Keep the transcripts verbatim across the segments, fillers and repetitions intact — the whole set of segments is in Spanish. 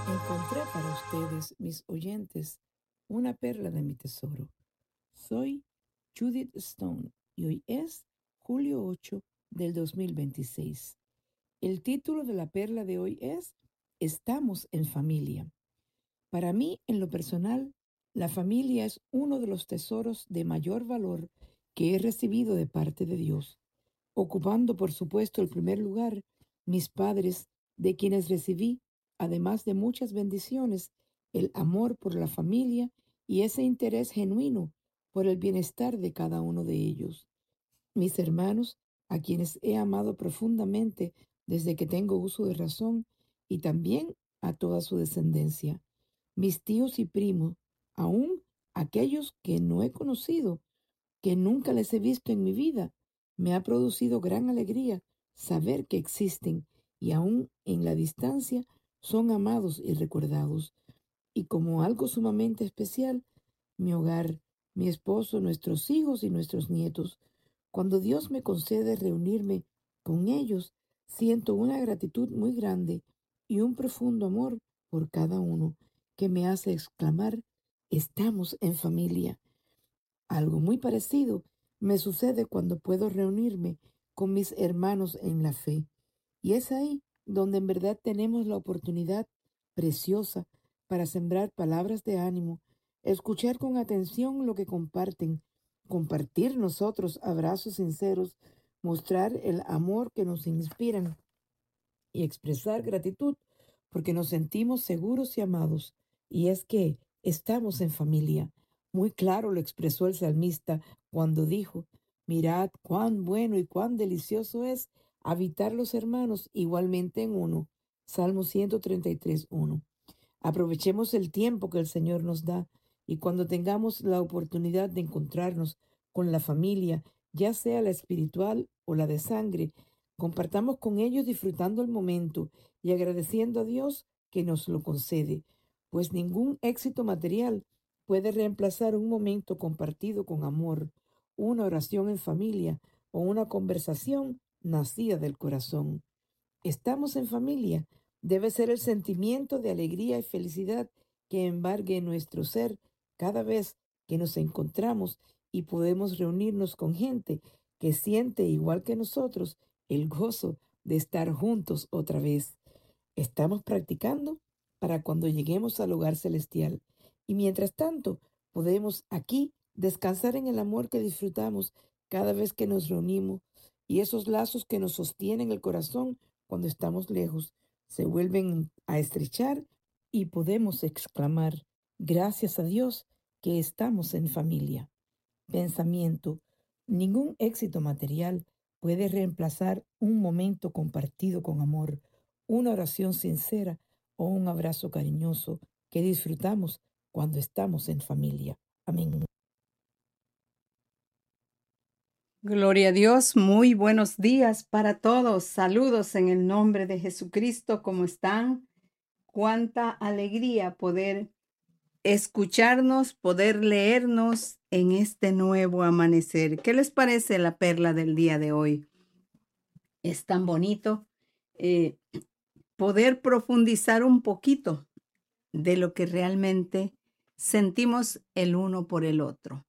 Encontré para ustedes, mis oyentes, una perla de mi tesoro. Soy Judith Stone y hoy es julio ocho del dos mil veintiséis. El título de la perla de hoy es Estamos en familia. Para mí, en lo personal, la familia es uno de los tesoros de mayor valor que he recibido de parte de Dios, ocupando, por supuesto, el primer lugar, mis padres, de quienes recibí, además de muchas bendiciones, el amor por la familia y ese interés genuino por el bienestar de cada uno de ellos. Mis hermanos, a quienes he amado profundamente desde que tengo uso de razón, y también a toda su descendencia. Mis tíos y primos, aún aquellos que no he conocido, que nunca les he visto en mi vida, me ha producido gran alegría saber que existen y aún en la distancia son amados y recordados. Y como algo sumamente especial, mi hogar, mi esposo, nuestros hijos y nuestros nietos. Cuando Dios me concede reunirme con ellos, siento una gratitud muy grande y un profundo amor por cada uno que me hace exclamar, estamos en familia. Algo muy parecido me sucede cuando puedo reunirme con mis hermanos en la fe. Y es ahí donde en verdad tenemos la oportunidad preciosa para sembrar palabras de ánimo, escuchar con atención lo que comparten, compartir nosotros abrazos sinceros, mostrar el amor que nos inspiran y expresar gratitud porque nos sentimos seguros y amados. Y es que estamos en familia. Muy claro lo expresó el salmista cuando dijo, mirad cuán bueno y cuán delicioso es habitar los hermanos igualmente en uno. Salmo ciento treinta y tres, uno. Aprovechemos el tiempo que el Señor nos da y cuando tengamos la oportunidad de encontrarnos con la familia, ya sea la espiritual o la de sangre, compartamos con ellos disfrutando el momento y agradeciendo a Dios que nos lo concede, pues ningún éxito material puede reemplazar un momento compartido con amor, una oración en familia o una conversación nacida del corazón. Estamos en familia. Debe ser el sentimiento de alegría y felicidad que embargue nuestro ser cada vez que nos encontramos y podemos reunirnos con gente que siente igual que nosotros el gozo de estar juntos otra vez. Estamos practicando para cuando lleguemos al hogar celestial. Y mientras tanto, podemos aquí descansar en el amor que disfrutamos cada vez que nos reunimos y esos lazos que nos sostienen el corazón cuando estamos lejos se vuelven a estrechar y podemos exclamar, gracias a Dios que estamos en familia. Pensamiento. Ningún éxito material puede reemplazar un momento compartido con amor, una oración sincera o un abrazo cariñoso que disfrutamos cuando estamos en familia. Amén. Gloria a Dios, muy buenos días para todos. Saludos en el nombre de Jesucristo. ¿Cómo están? Cuánta alegría poder escucharnos, poder leernos en este nuevo amanecer. ¿Qué les parece la perla del día de hoy? Es tan bonito eh, poder profundizar un poquito de lo que realmente sentimos el uno por el otro.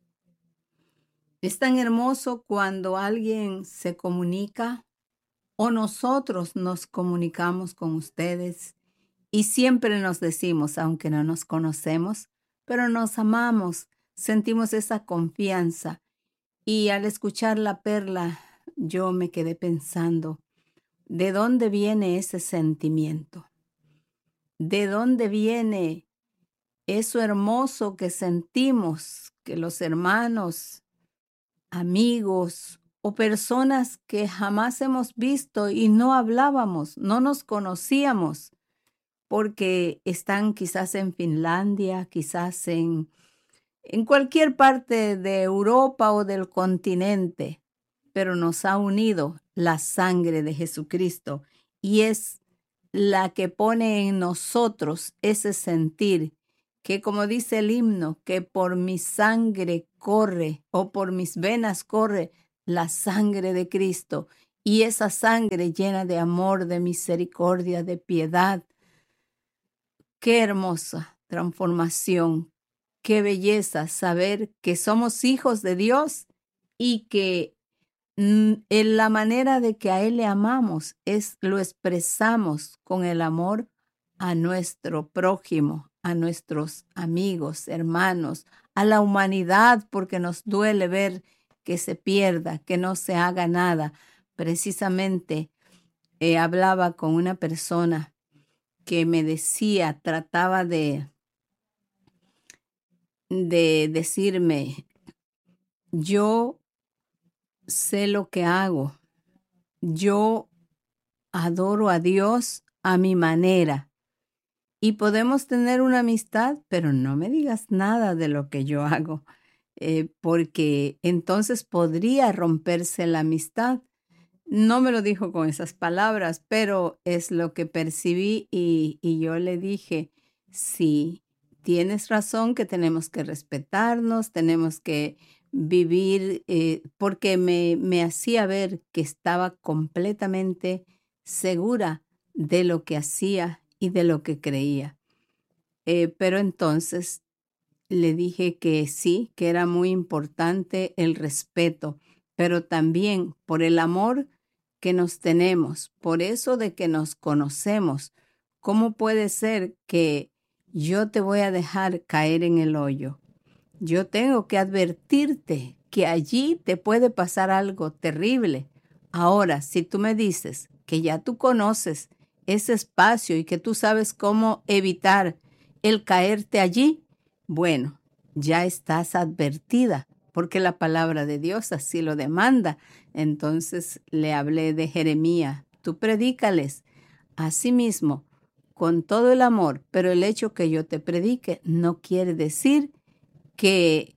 Es tan hermoso cuando alguien se comunica o nosotros nos comunicamos con ustedes y siempre nos decimos, aunque no nos conocemos, pero nos amamos, sentimos esa confianza. Y al escuchar la perla, yo me quedé pensando, ¿de dónde viene ese sentimiento? ¿De dónde viene eso hermoso que sentimos, que los hermanos, amigos o personas que jamás hemos visto y no hablábamos, no nos conocíamos, porque están quizás en Finlandia, quizás en, en cualquier parte de Europa o del continente, pero nos ha unido la sangre de Jesucristo y es la que pone en nosotros ese sentir que, como dice el himno, que por mi sangre corre o por mis venas corre la sangre de Cristo, y esa sangre llena de amor, de misericordia, de piedad, Qué hermosa transformación, qué belleza saber que somos hijos de Dios y que mm, en la manera de que a Él le amamos es lo expresamos con el amor a nuestro prójimo, a nuestros amigos, hermanos, a la humanidad, porque nos duele ver que se pierda, que no se haga nada. Precisamente eh, hablaba con una persona que me decía, trataba de, de decirme, yo sé lo que hago, yo adoro a Dios a mi manera y podemos tener una amistad, pero no me digas nada de lo que yo hago, eh, porque entonces podría romperse la amistad. No me lo dijo con esas palabras, pero es lo que percibí y, y yo le dije, sí, tienes razón que tenemos que respetarnos, tenemos que vivir, eh, porque me, me hacía ver que estaba completamente segura de lo que hacía y de lo que creía. Eh, pero entonces le dije que sí, que era muy importante el respeto, pero también por el amor que nos tenemos, por eso de que nos conocemos. ¿Cómo puede ser que yo te voy a dejar caer en el hoyo? Yo tengo que advertirte que allí te puede pasar algo terrible. Ahora, si tú me dices que ya tú conoces ese espacio y que tú sabes cómo evitar el caerte allí, bueno, ya estás advertida, porque la palabra de Dios así lo demanda. Entonces le hablé de Jeremías, tú predícales a sí mismo con todo el amor, pero el hecho que yo te predique no quiere decir que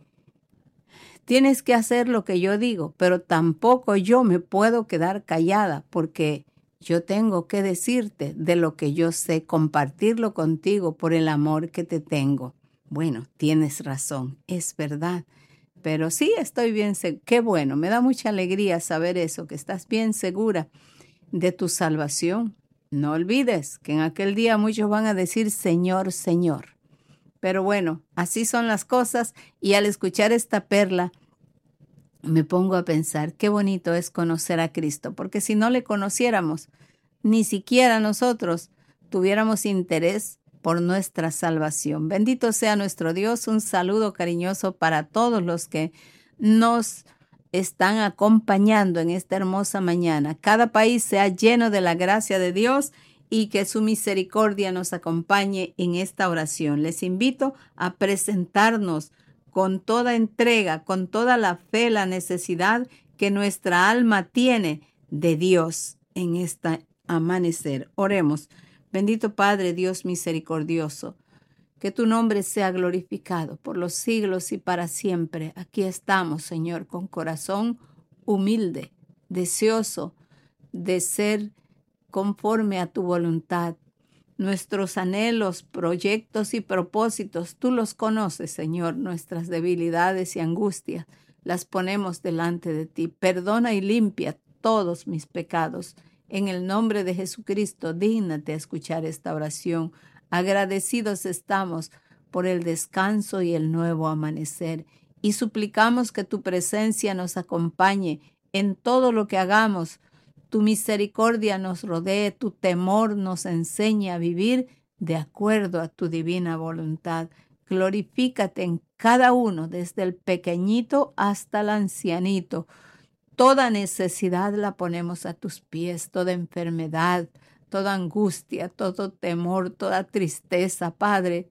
tienes que hacer lo que yo digo, pero tampoco yo me puedo quedar callada porque yo tengo que decirte de lo que yo sé, compartirlo contigo por el amor que te tengo. Bueno, tienes razón, es verdad. Pero sí, estoy bien segura. Qué bueno, me da mucha alegría saber eso, que estás bien segura de tu salvación. No olvides que en aquel día muchos van a decir Señor, Señor. Pero bueno, así son las cosas y al escuchar esta perla me pongo a pensar qué bonito es conocer a Cristo, porque si no le conociéramos, ni siquiera nosotros tuviéramos interés por nuestra salvación. Bendito sea nuestro Dios. Un saludo cariñoso para todos los que nos están acompañando en esta hermosa mañana. Cada país sea lleno de la gracia de Dios y que su misericordia nos acompañe en esta oración. Les invito a presentarnos con toda entrega, con toda la fe, la necesidad que nuestra alma tiene de Dios en este amanecer. Oremos. Bendito Padre, Dios misericordioso, que tu nombre sea glorificado por los siglos y para siempre. Aquí estamos, Señor, con corazón humilde, deseoso de ser conforme a tu voluntad. Nuestros anhelos, proyectos y propósitos, tú los conoces, Señor. Nuestras debilidades y angustias las ponemos delante de ti. Perdona y limpia todos mis pecados. En el nombre de Jesucristo, dígnate a escuchar esta oración. Agradecidos estamos por el descanso y el nuevo amanecer. Y suplicamos que tu presencia nos acompañe en todo lo que hagamos. Tu misericordia nos rodee, tu temor nos enseñe a vivir de acuerdo a tu divina voluntad. Glorifícate en cada uno, desde el pequeñito hasta el ancianito. Toda necesidad la ponemos a tus pies, toda enfermedad, toda angustia, todo temor, toda tristeza, Padre.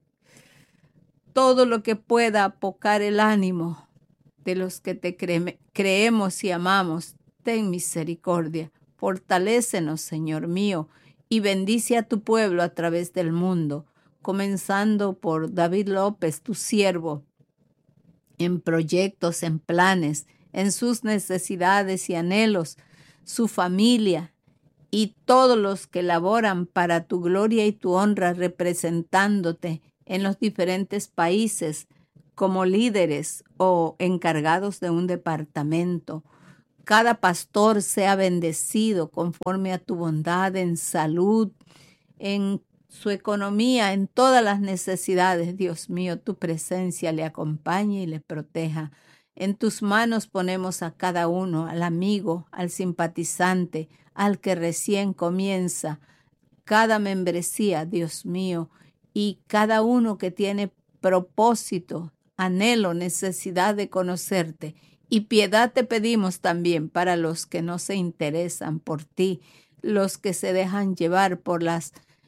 Todo lo que pueda apocar el ánimo de los que te cre- creemos y amamos, ten misericordia. Fortalécenos, Señor mío, y bendice a tu pueblo a través del mundo, comenzando por David López, tu siervo, en proyectos, en planes, en sus necesidades y anhelos, su familia y todos los que laboran para tu gloria y tu honra representándote en los diferentes países como líderes o encargados de un departamento. Cada pastor sea bendecido conforme a tu bondad en salud, en su economía, en todas las necesidades. Dios mío, tu presencia le acompañe y le proteja. En tus manos ponemos a cada uno, al amigo, al simpatizante, al que recién comienza, cada membresía, Dios mío, y cada uno que tiene propósito, anhelo, necesidad de conocerte. Y piedad te pedimos también para los que no se interesan por ti, los que se dejan llevar por las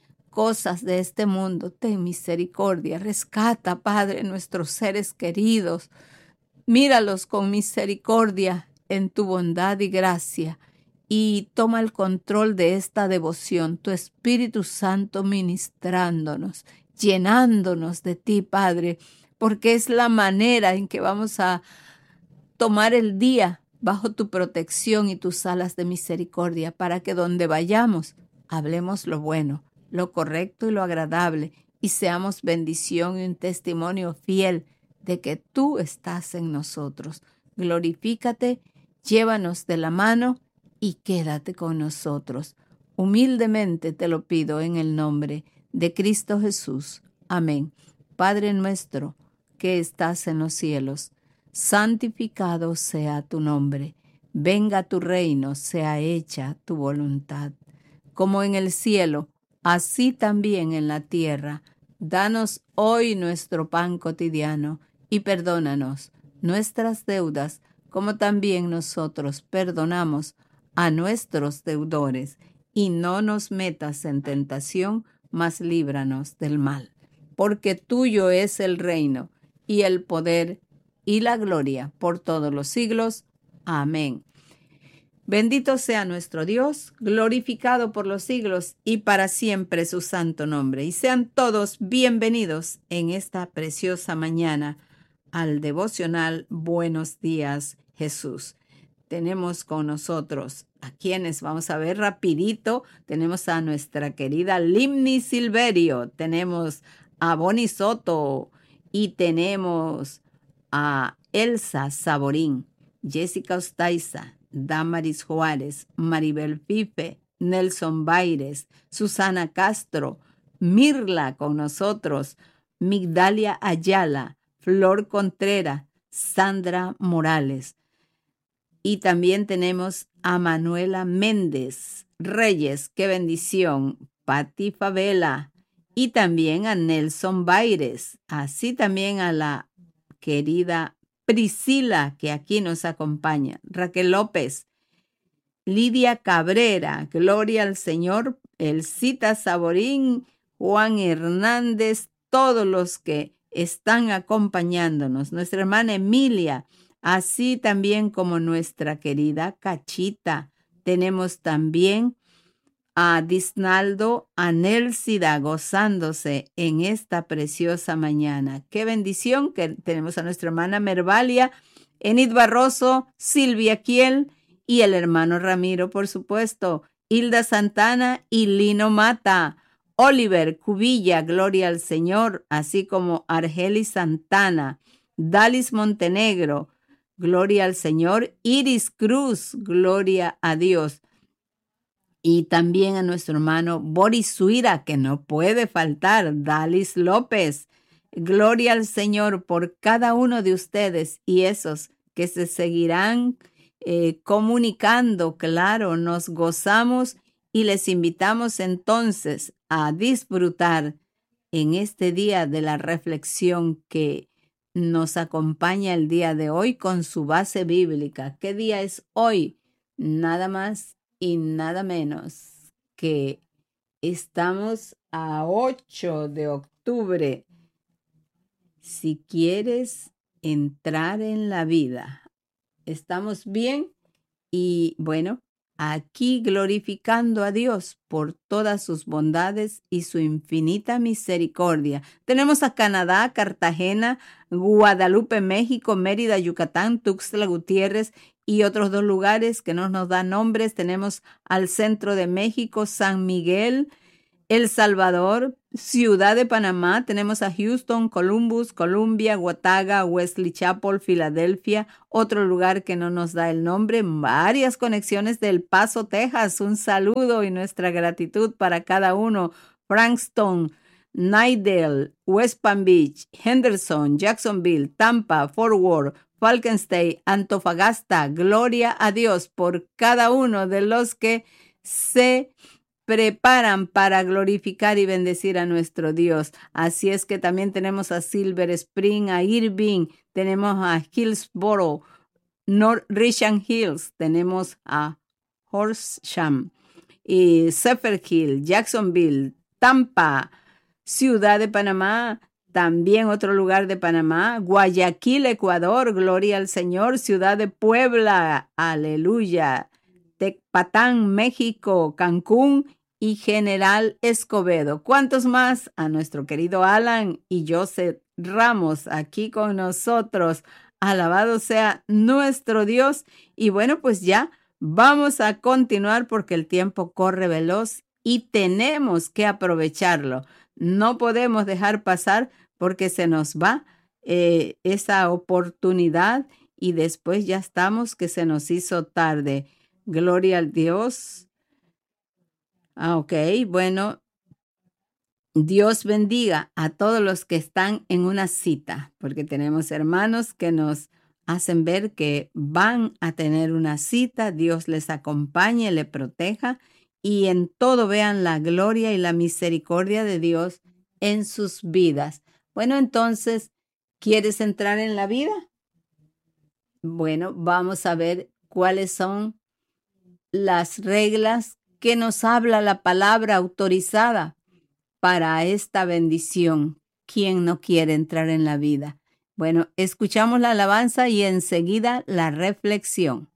cosas de este mundo. Ten misericordia, rescata, Padre, nuestros seres queridos. Míralos con misericordia en tu bondad y gracia y toma el control de esta devoción, tu Espíritu Santo ministrándonos, llenándonos de ti, Padre, porque es la manera en que vamos a tomar el día bajo tu protección y tus alas de misericordia, para que donde vayamos hablemos lo bueno, lo correcto y lo agradable, y seamos bendición y un testimonio fiel de que tú estás en nosotros. Glorifícate, llévanos de la mano y quédate con nosotros. Humildemente te lo pido en el nombre de Cristo Jesús. Amén. Padre nuestro que estás en los cielos, santificado sea tu nombre. Venga tu reino, sea hecha tu voluntad, como en el cielo, así también en la tierra. Danos hoy nuestro pan cotidiano y perdónanos nuestras deudas, como también nosotros perdonamos a nuestros deudores. Y no nos metas en tentación, mas líbranos del mal. Porque tuyo es el reino, y el poder, y la gloria, por todos los siglos. Amén. Bendito sea nuestro Dios, glorificado por los siglos, y para siempre su santo nombre. Y sean todos bienvenidos en esta preciosa mañana al devocional Buenos Días, Jesús. Tenemos con nosotros a quienes vamos a ver rapidito. Tenemos a nuestra querida Limni Silverio, tenemos a Bonnie Soto y tenemos a Elsa Saborín, Jessica Ostaiza, Damaris Juárez, Maribel Fife, Nelson Baires, Susana Castro, Mirla con nosotros, Migdalia Ayala, Flor Contreras, Sandra Morales. Y también tenemos a Manuela Méndez Reyes, qué bendición, Patti Favela, y también a Nelson Baires, así también a la querida Priscila, que aquí nos acompaña, Raquel López, Lidia Cabrera, Gloria al Señor, Elcita Saborín, Juan Hernández, todos los que están acompañándonos, nuestra hermana Emilia, así también como nuestra querida Cachita. Tenemos también a Disnaldo, a Nelsida gozándose en esta preciosa mañana. Qué bendición que tenemos a nuestra hermana Mervalia, Enid Barroso, Silvia Kiel y el hermano Ramiro, por supuesto, Hilda Santana y Lino Mata, Oliver Cubilla, Gloria al Señor, así como Argelis Santana, Dalis Montenegro, Gloria al Señor, Iris Cruz, Gloria a Dios. Y también a nuestro hermano Boris Suira, que no puede faltar, Dalis López. Gloria al Señor por cada uno de ustedes y esos que se seguirán eh, comunicando. Claro, nos gozamos y les invitamos entonces a disfrutar en este día de la reflexión que nos acompaña el día de hoy con su base bíblica. ¿Qué día es hoy? Nada más y nada menos que estamos a ocho de octubre. Si quieres entrar en la vida, estamos bien y bueno, aquí glorificando a Dios por todas sus bondades y su infinita misericordia. Tenemos a Canadá, Cartagena, Guadalupe, México, Mérida, Yucatán, Tuxtla Gutiérrez y otros dos lugares que no nos dan nombres. Tenemos al centro de México, San Miguel, El Salvador, Ciudad de Panamá. Tenemos a Houston, Columbus, Columbia, Watauga, Wesley Chapel, Filadelfia. Otro lugar que no nos da el nombre. Varias conexiones del Paso, Texas. Un saludo y nuestra gratitud para cada uno Frankston, Nightdale, West Palm Beach, Henderson, Jacksonville, Tampa, Fort Worth, Falkenstein, Antofagasta. Gloria a Dios por cada uno de los que se preparan para glorificar y bendecir a nuestro Dios. Así es que también tenemos a Silver Spring, a Irving, tenemos a Hillsboro, North Richland Hills, tenemos a Horsham y Zephyrhill, Jacksonville, Tampa, Ciudad de Panamá, también otro lugar de Panamá, Guayaquil, Ecuador, gloria al Señor, Ciudad de Puebla, aleluya, Tecpatán, México, Cancún y General Escobedo. ¿Cuántos más? A nuestro querido Alan y Joseph Ramos aquí con nosotros. Alabado sea nuestro Dios. Y bueno, pues ya vamos a continuar porque el tiempo corre veloz y tenemos que aprovecharlo. No podemos dejar pasar porque se nos va eh, esa oportunidad y después ya estamos que se nos hizo tarde. Gloria al Dios. Ah, ok, bueno, Dios bendiga a todos los que están en una cita, porque tenemos hermanos que nos hacen ver que van a tener una cita. Dios les acompañe, les proteja y en todo vean la gloria y la misericordia de Dios en sus vidas. Bueno, entonces, ¿quieres entrar en la vida? Bueno, vamos a ver cuáles son las reglas que nos habla la palabra autorizada para esta bendición. ¿Quién no quiere entrar en la vida? Bueno, escuchamos la alabanza y enseguida la reflexión.